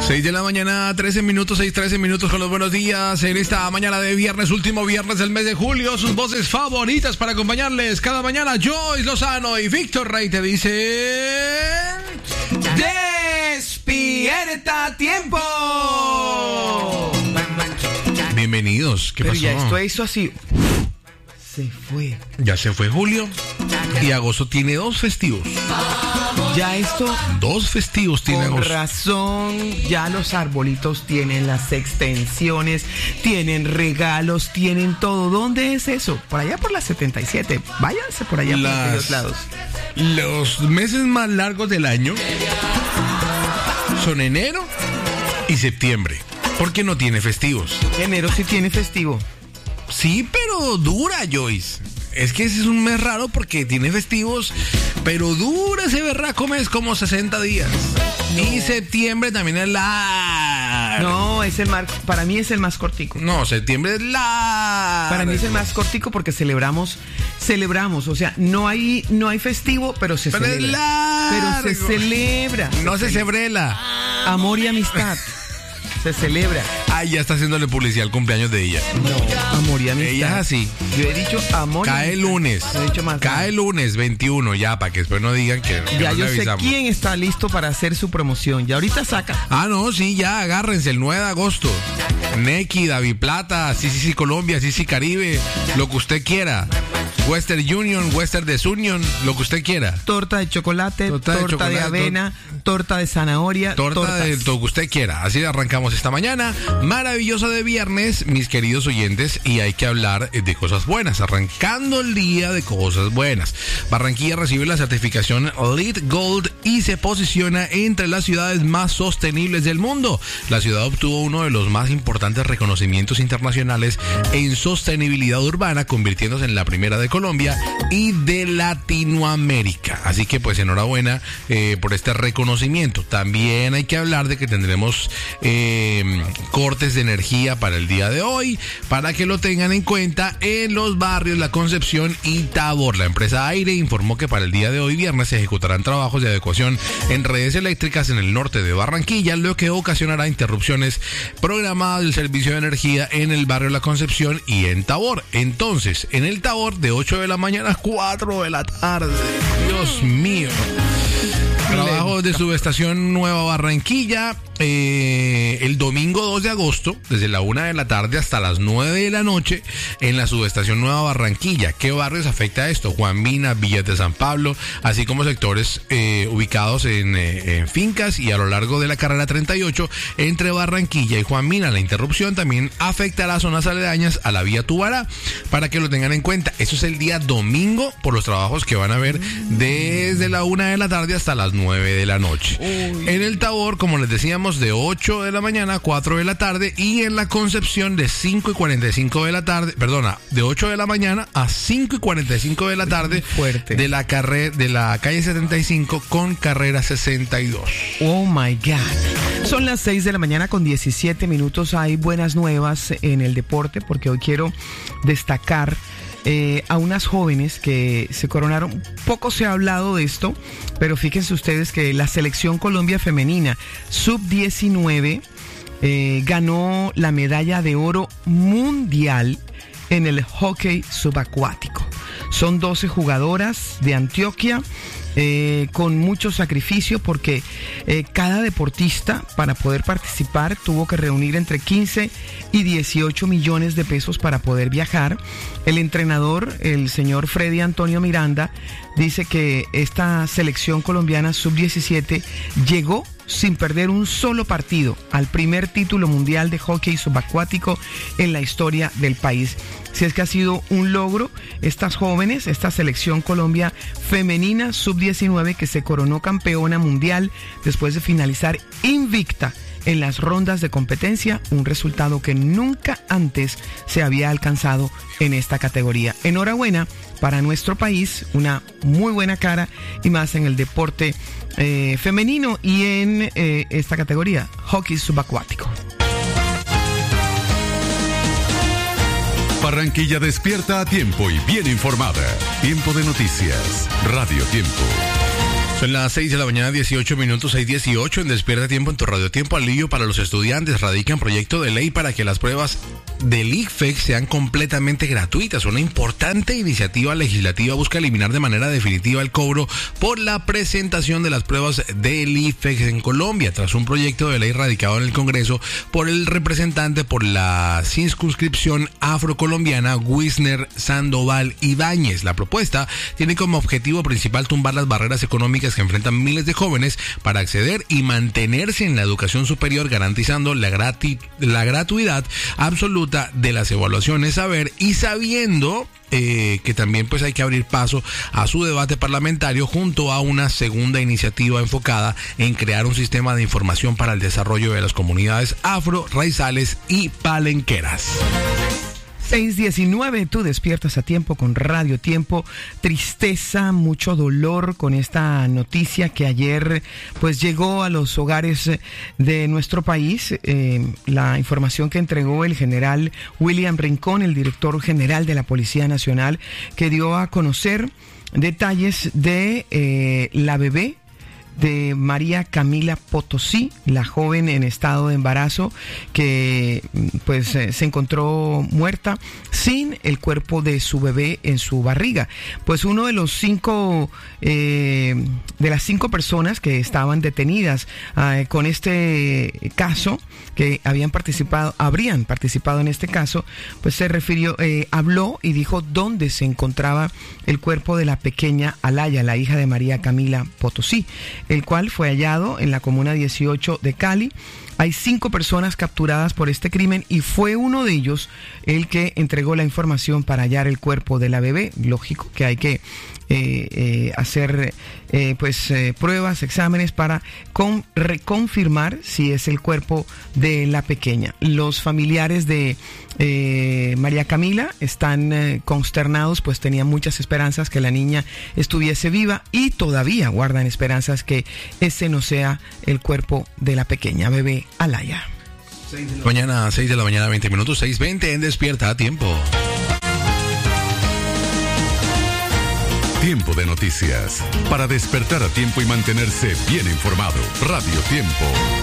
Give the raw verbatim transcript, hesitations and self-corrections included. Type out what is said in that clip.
seis de la mañana, trece minutos, seis, trece minutos con los buenos días en esta mañana de viernes, último viernes del mes de julio. Sus voces favoritas para acompañarles cada mañana, Joyce Lozano y Víctor Rey te dicen... ¡Despierta a tiempo! Bienvenidos. ¿Qué Pero pasó? ya esto hizo así. Se fue. Ya se fue julio y agosto tiene dos festivos. Ya esto. Dos festivos tiene Con agosto. razón, ya los arbolitos tienen las extensiones, tienen regalos, tienen todo. ¿Dónde es eso? Por allá por la setenta y siete. Váyanse por allá Las- por aquellos lados. Los meses más largos del año son enero y septiembre, porque no tiene festivos. Enero sí tiene festivo. Sí, pero dura, Joyce. Es que ese es un mes raro porque tiene festivos, pero dura ese berraco mes como sesenta días. No. Y septiembre también es largo. No, es el más, para mí es el más cortico. No, septiembre es largo. Para mí es el más cortico porque celebramos, celebramos, o sea, no hay, no hay festivo, pero se Pero es celebra. largo. Pero se celebra. No se cebrela. Amor y amistad. Se celebra. Ay, ya está haciéndole publicidad al cumpleaños de ella. No, amor y amistad. Ella es así. Yo he dicho amor y Cae el amistad. lunes. No he dicho más nada. Cae el lunes veintiuno, ya, para que después no digan que, que Ya no yo le sé avisamos. quién está listo para hacer su promoción. Ya ahorita saca. Ah, no, sí, ya, agárrense, el nueve de agosto. Neki, David Plata, sí, sí, sí, Colombia, sí, sí, Caribe, lo que usted quiera. Western Union, Western Desunion, lo que usted quiera. Torta de chocolate, Torta torta, de chocolate, de avena, torta de zanahoria, Torta tortas. de lo que usted quiera. Así arrancamos esta mañana. Maravillosa de viernes, mis queridos oyentes. Y hay que hablar de cosas buenas. Arrancando el día de cosas buenas. Barranquilla recibe la certificación LEED Gold y se posiciona entre las ciudades más sostenibles del mundo. La ciudad obtuvo uno de los más importantes reconocimientos internacionales en sostenibilidad urbana, convirtiéndose en la primera de Colombia y de Latinoamérica. Así que pues enhorabuena eh, por este reconocimiento. También hay que hablar de que tendremos eh, cortes de energía para el día de hoy, para que lo tengan en cuenta en los barrios La Concepción y Tabor. La empresa Aire informó que para el día de hoy viernes se ejecutarán trabajos de adecuación en redes eléctricas en el norte de Barranquilla, lo que ocasionará interrupciones programadas del servicio de energía en el barrio La Concepción y en Tabor. Entonces, en el Tabor de ocho de la mañana a cuatro de la tarde. Dios mío. Trabajos de subestación Nueva Barranquilla eh, el domingo dos de agosto, desde la una de la tarde hasta las nueve de la noche, en la subestación Nueva Barranquilla. ¿Qué barrios afecta esto? Juan Mina, Villas de San Pablo, así como sectores eh, ubicados en, eh, en fincas y a lo largo de la carrera treinta y ocho entre Barranquilla y Juan Mina. La interrupción también afecta a las zonas aledañas a la vía Tubará, para que lo tengan en cuenta. Eso es el día domingo por los trabajos que van a ver desde la una de la tarde hasta las nueve de la noche. Uy. En el Tabor, como les decíamos, de ocho de la mañana a cuatro de la tarde, y en la Concepción de cinco y cuarenta y cinco de la tarde, perdona, de ocho de la mañana a cinco y cuarenta y cinco de la tarde. Fuerte. De la carrera de la calle setenta y cinco con carrera sesenta y dos. Oh my God. Son las seis de la mañana con diecisiete minutos. Hay buenas nuevas en el deporte, porque hoy quiero destacar Eh, a unas jóvenes que se coronaron. Poco se ha hablado de esto, pero fíjense ustedes que la selección Colombia femenina sub diecinueve eh, ganó la medalla de oro mundial en el hockey subacuático. Son doce jugadoras de Antioquia, Eh, con mucho sacrificio, porque eh, cada deportista, para poder participar, tuvo que reunir entre quince y dieciocho millones de pesos para poder viajar. El entrenador, el señor Freddy Antonio Miranda, dice que esta selección colombiana sub diecisiete llegó sin perder un solo partido al primer título mundial de hockey subacuático en la historia del país. Si es que ha sido un logro, estas jóvenes, esta selección Colombia femenina sub diecinueve, que se coronó campeona mundial después de finalizar invicta en las rondas de competencia, un resultado que nunca antes se había alcanzado en esta categoría. Enhorabuena para nuestro país, una muy buena cara, y más en el deporte eh, femenino y en eh, esta categoría, hockey subacuático. Barranquilla despierta a tiempo y bien informada. Tiempo de noticias. Radio Tiempo. Son las seis de la mañana, dieciocho minutos, seis dieciocho en Despierta Tiempo en tu Radio. Tiempo alivio para los estudiantes. Radican proyecto de ley para que las pruebas del I C F E C sean completamente gratuitas. Una importante iniciativa legislativa busca eliminar de manera definitiva el cobro por la presentación de las pruebas del I C F E C en Colombia, tras un proyecto de ley radicado en el Congreso por el representante por la circunscripción afrocolombiana Wisner Sandoval Ibáñez. La propuesta tiene como objetivo principal tumbar las barreras económicas que enfrentan miles de jóvenes para acceder y mantenerse en la educación superior, garantizando la, grati- la gratuidad absoluta de las evaluaciones, saber y sabiendo eh, que también pues hay que abrir paso a su debate parlamentario junto a una segunda iniciativa enfocada en crear un sistema de información para el desarrollo de las comunidades afro, raizales y palenqueras. seis diecinueve, tú despiertas a tiempo con Radio Tiempo. Tristeza, mucho dolor con esta noticia que ayer pues llegó a los hogares de nuestro país. Eh, la información que entregó el general William Rincón, el director general de la Policía Nacional, que dio a conocer detalles de eh, la bebé de María Camila Potosí, la joven en estado de embarazo que pues eh, se encontró muerta sin el cuerpo de su bebé en su barriga. Pues uno de los cinco eh, de las cinco personas que estaban detenidas eh, con este caso, que habían participado, habrían participado en este caso, pues se refirió, eh, habló y dijo dónde se encontraba el cuerpo de la pequeña Alaya, la hija de María Camila Potosí, el cual fue hallado en la comuna dieciocho de Cali. Hay cinco personas capturadas por este crimen y fue uno de ellos el que entregó la información para hallar el cuerpo de la bebé. Lógico que hay que eh, eh, hacer eh, pues eh, pruebas, exámenes para con, reconfirmar si es el cuerpo de la pequeña. Los familiares de eh, María Camila están eh, consternados, pues tenían muchas esperanzas que la niña estuviese viva y todavía guardan esperanzas que ese no sea el cuerpo de la pequeña bebé Alaya. Mañana, seis de la mañana, veinte minutos, seis veinte en Despierta a Tiempo. Tiempo de noticias. Para despertar a tiempo y mantenerse bien informado. Radio Tiempo.